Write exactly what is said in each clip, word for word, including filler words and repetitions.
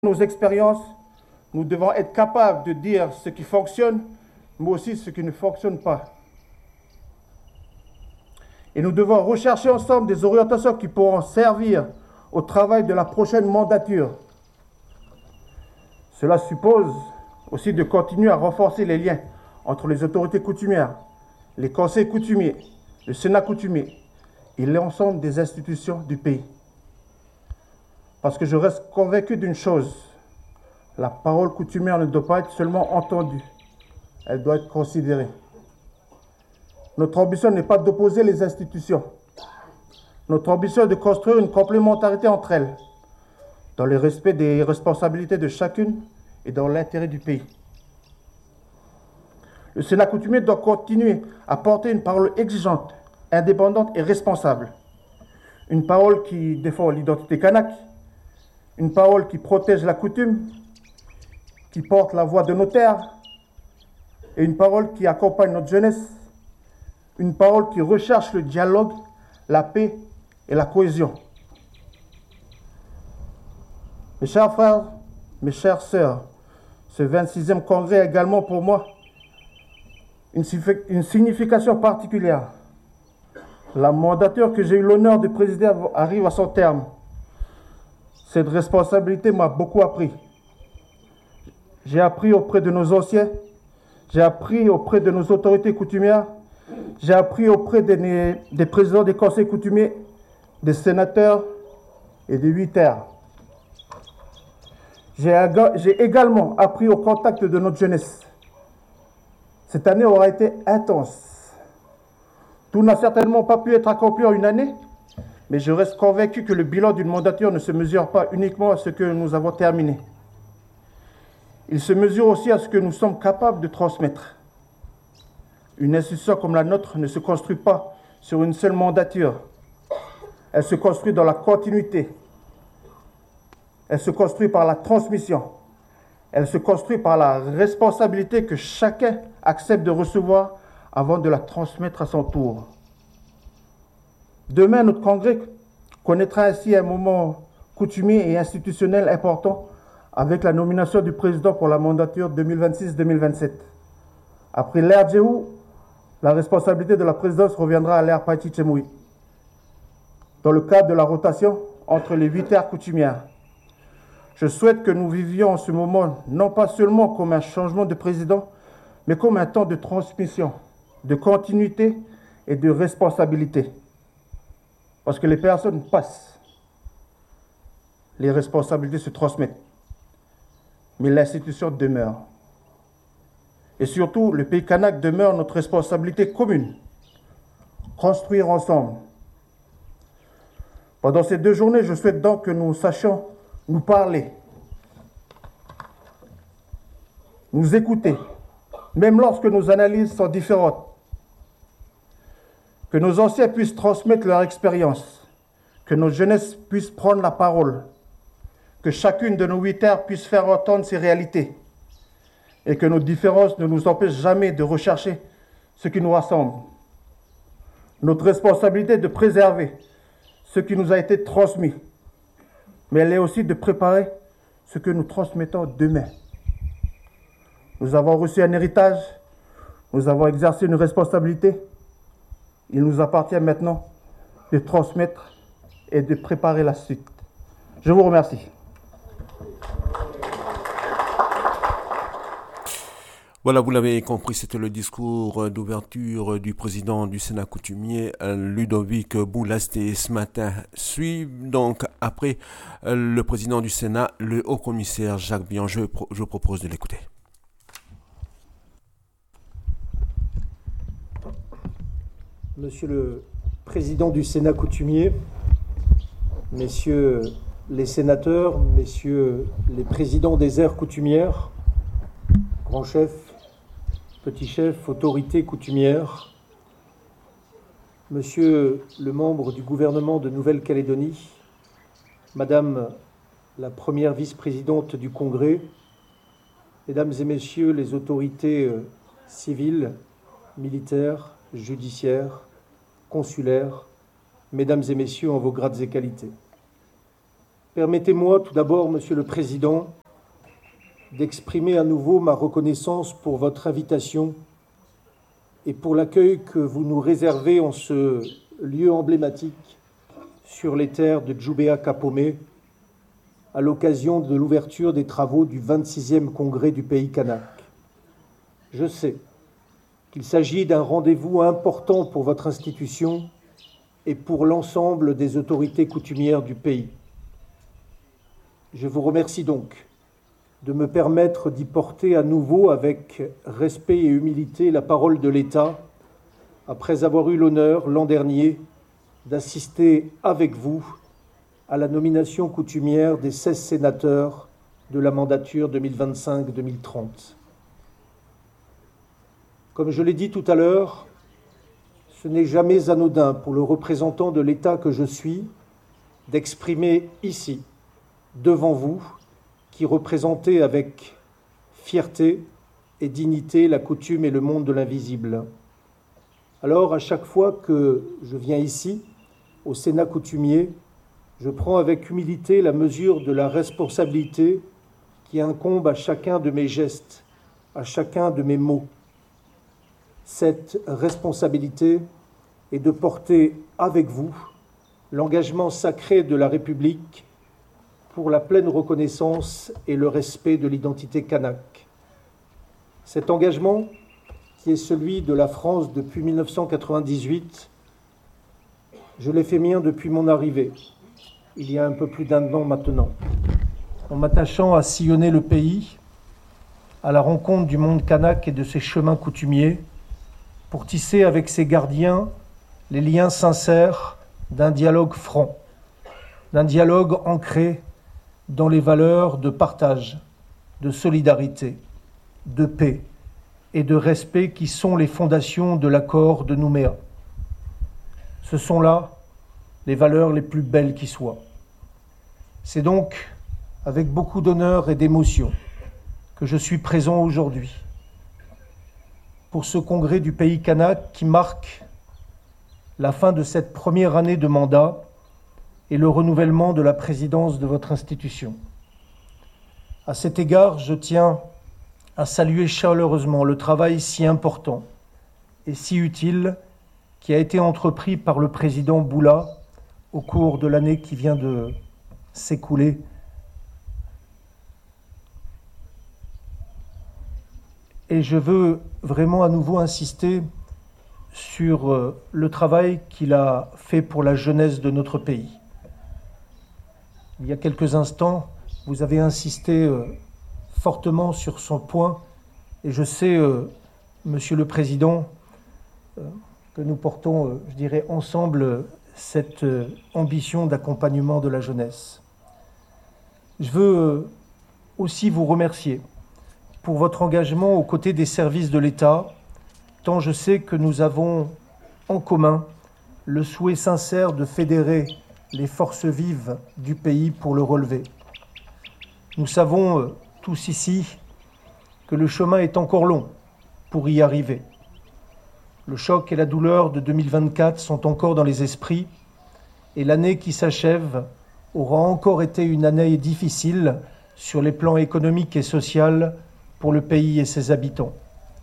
nos expériences, nous devons être capables de dire ce qui fonctionne, mais aussi ce qui ne fonctionne pas. Et nous devons rechercher ensemble des orientations qui pourront servir au travail de la prochaine mandature. Cela suppose aussi de continuer à renforcer les liens entre les autorités coutumières, les conseils coutumiers, le Sénat coutumier et l'ensemble des institutions du pays. Parce que je reste convaincu d'une chose, la parole coutumière ne doit pas être seulement entendue, elle doit être considérée. Notre ambition n'est pas d'opposer les institutions. Notre ambition est de construire une complémentarité entre elles, dans le respect des responsabilités de chacune et dans l'intérêt du pays. Le Sénat coutumier doit continuer à porter une parole exigeante, indépendante et responsable. Une parole qui défend l'identité kanak, une parole qui protège la coutume, qui porte la voix de nos terres, et une parole qui accompagne notre jeunesse, une parole qui recherche le dialogue, la paix et la cohésion. Mes chers frères, mes chères sœurs, ce vingt-sixième congrès a également pour moi une, une signification particulière. La mandature que j'ai eu l'honneur de présider arrive à son terme. Cette responsabilité m'a beaucoup appris. J'ai appris auprès de nos anciens, j'ai appris auprès de nos autorités coutumières, j'ai appris auprès des, des présidents des conseils coutumiers, des sénateurs et des huit terres. J'ai également appris au contact de notre jeunesse. Cette année aura été intense. Tout n'a certainement pas pu être accompli en une année, mais je reste convaincu que le bilan d'une mandature ne se mesure pas uniquement à ce que nous avons terminé. Il se mesure aussi à ce que nous sommes capables de transmettre. Une institution comme la nôtre ne se construit pas sur une seule mandature. Elle se construit dans la continuité. Elle se construit par la transmission. Elle se construit par la responsabilité que chacun accepte de recevoir avant de la transmettre à son tour. Demain, notre congrès connaîtra ainsi un moment coutumier et institutionnel important avec la nomination du président pour la mandature deux mille vingt-six deux mille vingt-sept. Après l'ère Djehou, la responsabilité de la présidence reviendra à l'ère Païti Tchemoui, dans le cadre de la rotation entre les huit terres coutumières. Je souhaite que nous vivions ce moment non pas seulement comme un changement de président, mais comme un temps de transmission, de continuité et de responsabilité. Parce que les personnes passent, les responsabilités se transmettent, mais l'institution demeure. Et surtout, le pays kanak demeure notre responsabilité commune. Construire ensemble. Pendant ces deux journées, je souhaite donc que nous sachions nous parler, nous écouter, même lorsque nos analyses sont différentes. Que nos anciens puissent transmettre leur expérience, que nos jeunesses puissent prendre la parole, que chacune de nos huit terres puisse faire entendre ses réalités, et que nos différences ne nous empêchent jamais de rechercher ce qui nous rassemble. Notre responsabilité est de préserver ce qui nous a été transmis, mais elle est aussi de préparer ce que nous transmettons demain. Nous avons reçu un héritage, nous avons exercé une responsabilité. Il nous appartient maintenant de transmettre et de préparer la suite. Je vous remercie. Voilà, vous l'avez compris, c'était le discours d'ouverture du président du Sénat coutumier, Ludovic Boulasté, ce matin. Suit donc après le président du Sénat, le haut-commissaire Jacques Bion. Je, je vous propose de l'écouter. Monsieur le président du Sénat coutumier, messieurs les sénateurs, messieurs les présidents des aires coutumières, grands chefs, petits chefs, autorités coutumières, monsieur le membre du gouvernement de Nouvelle-Calédonie, madame la première vice-présidente du Congrès, mesdames et messieurs les autorités civiles, militaires, judiciaires, consulaires, mesdames et messieurs en vos grades et qualités. Permettez-moi tout d'abord, Monsieur le Président, d'exprimer à nouveau ma reconnaissance pour votre invitation et pour l'accueil que vous nous réservez en ce lieu emblématique sur les terres de Djoubéa-Kapomé à l'occasion de l'ouverture des travaux du vingt-sixième congrès du pays kanak. Je sais qu'il s'agit d'un rendez-vous important pour votre institution et pour l'ensemble des autorités coutumières du pays. Je vous remercie donc de me permettre d'y porter à nouveau avec respect et humilité la parole de l'État, après avoir eu l'honneur l'an dernier d'assister avec vous à la nomination coutumière des seize sénateurs de la mandature deux mille vingt-cinq deux mille trente. Comme je l'ai dit tout à l'heure, ce n'est jamais anodin pour le représentant de l'État que je suis d'exprimer ici, devant vous, qui représentez avec fierté et dignité la coutume et le monde de l'invisible. Alors, à chaque fois que je viens ici, au Sénat coutumier, je prends avec humilité la mesure de la responsabilité qui incombe à chacun de mes gestes, à chacun de mes mots. Cette responsabilité est de porter avec vous l'engagement sacré de la République pour la pleine reconnaissance et le respect de l'identité kanak. Cet engagement, qui est celui de la France depuis mille neuf cent quatre-vingt-dix-huit, je l'ai fait mien depuis mon arrivée, il y a un peu plus d'un an maintenant, en m'attachant à sillonner le pays, à la rencontre du monde kanak et de ses chemins coutumiers, pour tisser avec ses gardiens les liens sincères d'un dialogue franc, d'un dialogue ancré dans les valeurs de partage, de solidarité, de paix et de respect qui sont les fondations de l'accord de Nouméa. Ce sont là les valeurs les plus belles qui soient. C'est donc avec beaucoup d'honneur et d'émotion que je suis présent aujourd'hui pour ce congrès du pays kanak qui marque la fin de cette première année de mandat et le renouvellement de la présidence de votre institution. À cet égard, je tiens à saluer chaleureusement le travail si important et si utile qui a été entrepris par le président Boula au cours de l'année qui vient de s'écouler. Et je veux vraiment à nouveau insister sur le travail qu'il a fait pour la jeunesse de notre pays. Il y a quelques instants, vous avez insisté euh, fortement sur son point, et je sais, euh, Monsieur le Président, euh, que nous portons, euh, je dirais, ensemble cette euh, ambition d'accompagnement de la jeunesse. Je veux euh, aussi vous remercier pour votre engagement aux côtés des services de l'État, tant je sais que nous avons en commun le souhait sincère de fédérer les forces vives du pays pour le relever. Nous savons euh, tous ici que le chemin est encore long pour y arriver. Le choc et la douleur de deux mille vingt-quatre sont encore dans les esprits et l'année qui s'achève aura encore été une année difficile sur les plans économiques et sociaux pour le pays et ses habitants.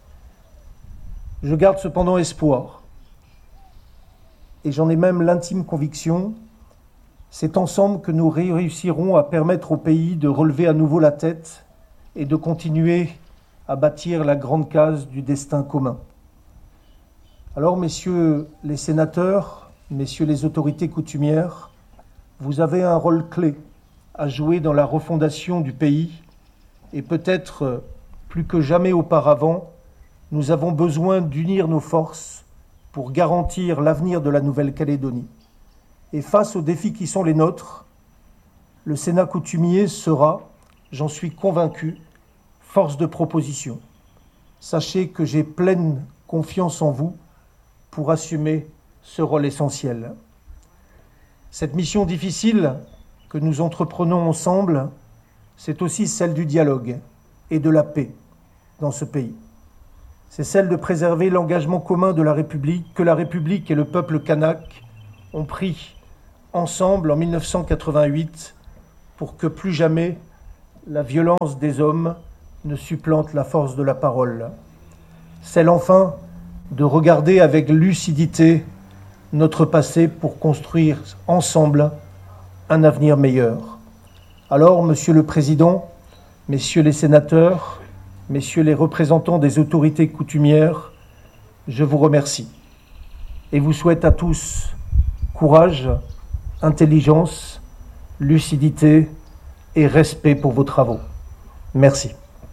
Je garde cependant espoir et j'en ai même l'intime conviction. C'est ensemble que nous réussirons à permettre au pays de relever à nouveau la tête et de continuer à bâtir la grande case du destin commun. Alors, messieurs les sénateurs, messieurs les autorités coutumières, vous avez un rôle clé à jouer dans la refondation du pays et peut-être plus que jamais auparavant, nous avons besoin d'unir nos forces pour garantir l'avenir de la Nouvelle-Calédonie. Et face aux défis qui sont les nôtres, le Sénat coutumier sera, j'en suis convaincu, force de proposition. Sachez que j'ai pleine confiance en vous pour assumer ce rôle essentiel. Cette mission difficile que nous entreprenons ensemble, c'est aussi celle du dialogue et de la paix dans ce pays. C'est celle de préserver l'engagement commun de la République, que la République et le peuple kanak ont pris ensemble en mille neuf cent quatre-vingt-huit pour que plus jamais la violence des hommes ne supplante la force de la parole. Celle enfin de regarder avec lucidité notre passé pour construire ensemble un avenir meilleur. Alors, Monsieur le Président, Messieurs les sénateurs, Messieurs les représentants des autorités coutumières, je vous remercie et vous souhaite à tous courage, intelligence, lucidité et respect pour vos travaux. Merci.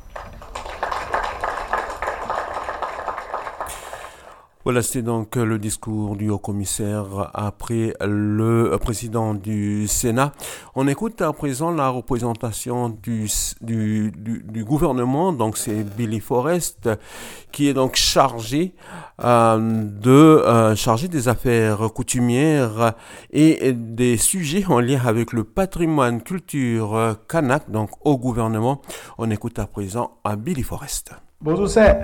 Voilà, c'était donc le discours du haut-commissaire après le président du Sénat. On écoute à présent la représentation du, du, du, du gouvernement, donc c'est Billy Forrest, qui est donc chargé euh, de euh, chargé des affaires coutumières et des sujets en lien avec le patrimoine culture kanak, donc au gouvernement. On écoute à présent à Billy Forrest. Bonjour, c'est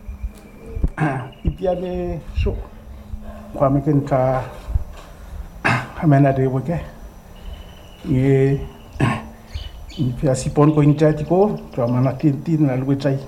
Ipiame show. Kwame Kenka Amena de Woke. Et il fait assis pour une tchatiko, tu as mana tintin la loué chai.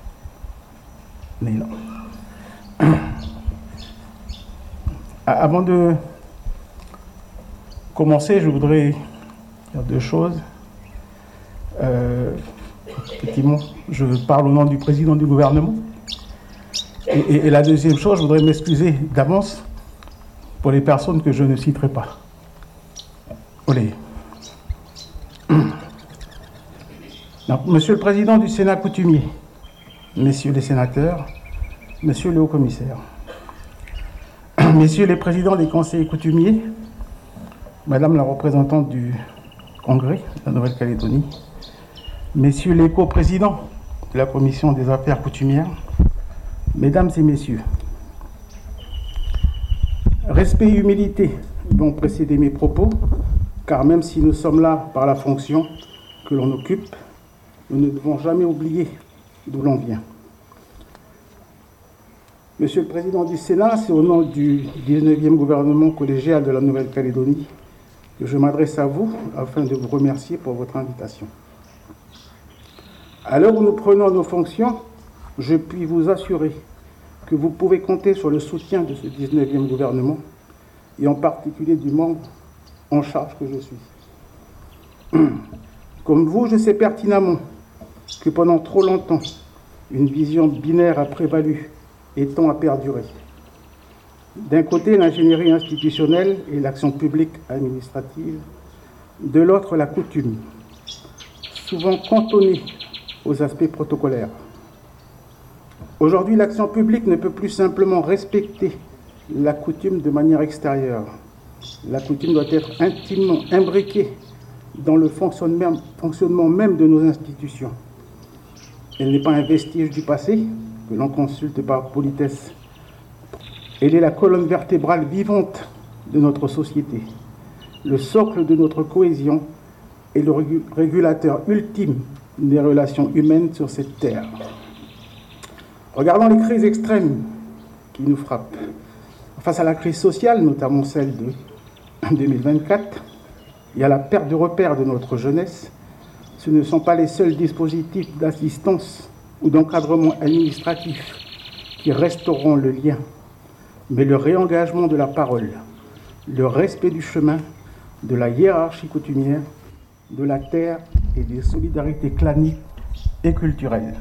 Avant de commencer, je voudrais dire deux choses. Euh, effectivement, je parle au nom du président du gouvernement. Et, et, et la deuxième chose, je voudrais m'excuser d'avance pour les personnes que je ne citerai pas. Olé. Donc, Monsieur le Président du Sénat coutumier, Messieurs les sénateurs, Monsieur le Haut-Commissaire, Messieurs les présidents des conseils coutumiers, Madame la représentante du Congrès de la Nouvelle-Calédonie, Messieurs les co-présidents de la Commission des affaires coutumières, Mesdames et Messieurs, respect et humilité vont précéder mes propos, car même si nous sommes là par la fonction que l'on occupe, nous ne devons jamais oublier d'où l'on vient. Monsieur le Président du Sénat, c'est au nom du dix-neuvième gouvernement collégial de la Nouvelle-Calédonie que je m'adresse à vous afin de vous remercier pour votre invitation. À l'heure où nous prenons nos fonctions, je puis vous assurer que vous pouvez compter sur le soutien de ce dix-neuvième gouvernement et en particulier du membre en charge que je suis. Comme vous, je sais pertinemment que pendant trop longtemps, une vision binaire a prévalu et tend à perdurer. D'un côté, l'ingénierie institutionnelle et l'action publique administrative, de l'autre, la coutume, souvent cantonnée aux aspects protocolaires. Aujourd'hui, l'action publique ne peut plus simplement respecter la coutume de manière extérieure. La coutume doit être intimement imbriquée dans le fonctionnement même de nos institutions. Elle n'est pas un vestige du passé que l'on consulte par politesse. Elle est la colonne vertébrale vivante de notre société, le socle de notre cohésion et le régulateur ultime des relations humaines sur cette terre. Regardons les crises extrêmes qui nous frappent. Face à la crise sociale, notamment celle de deux mille vingt-quatre, et à la perte de repères de notre jeunesse, ce ne sont pas les seuls dispositifs d'assistance ou d'encadrement administratif qui restaureront le lien, mais le réengagement de la parole, le respect du chemin, de la hiérarchie coutumière, de la terre et des solidarités claniques et culturelles.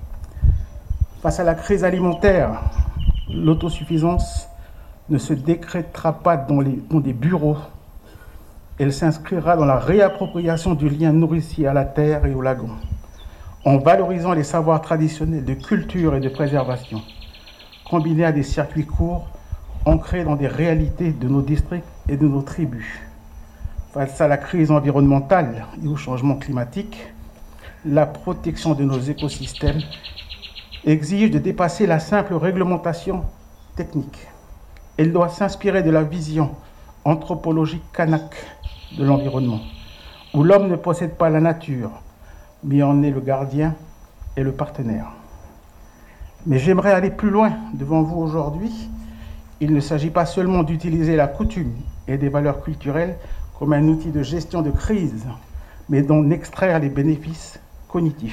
Face à la crise alimentaire, l'autosuffisance ne se décrétera pas dans, les, dans des bureaux. Elle s'inscrira dans la réappropriation du lien nourricier à la terre et au lagon, en valorisant les savoirs traditionnels de culture et de préservation, combinés à des circuits courts ancrés dans des réalités de nos districts et de nos tribus. Face à la crise environnementale et au changement climatique, la protection de nos écosystèmes exige de dépasser la simple réglementation technique. Elle doit s'inspirer de la vision anthropologique kanak de l'environnement, où l'homme ne possède pas la nature, mais en est le gardien et le partenaire. Mais j'aimerais aller plus loin devant vous aujourd'hui. Il ne s'agit pas seulement d'utiliser la coutume et des valeurs culturelles comme un outil de gestion de crise, mais d'en extraire les bénéfices cognitifs.